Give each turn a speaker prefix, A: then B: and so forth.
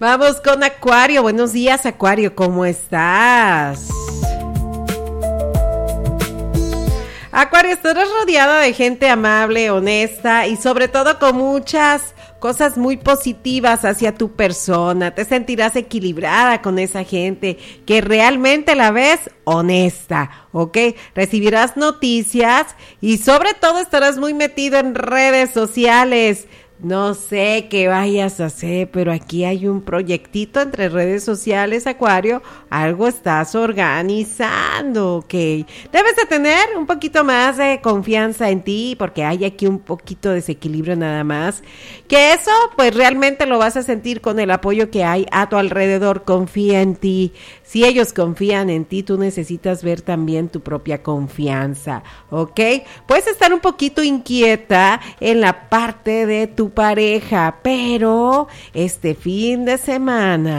A: Vamos con Acuario. Buenos días, Acuario, ¿cómo estás? Acuario, estarás rodeada de gente amable, honesta y sobre todo con muchas cosas muy positivas hacia tu persona. Te sentirás equilibrada con esa gente que realmente la ves honesta, ¿ok? Recibirás noticias y sobre todo estarás muy metido en redes sociales. No sé qué vayas a hacer, pero aquí hay un proyectito entre redes sociales, Acuario. Algo estás organizando, ¿ok? Debes de tener un poquito más de confianza en ti, porque hay aquí un poquito de desequilibrio nada más. Que eso, pues realmente lo vas a sentir con el apoyo que hay a tu alrededor. Confía en ti. Si ellos confían en ti, tú necesitas ver también tu propia confianza, ¿ok? Puedes estar un poquito inquieta en la parte de tu pareja, pero este fin de semana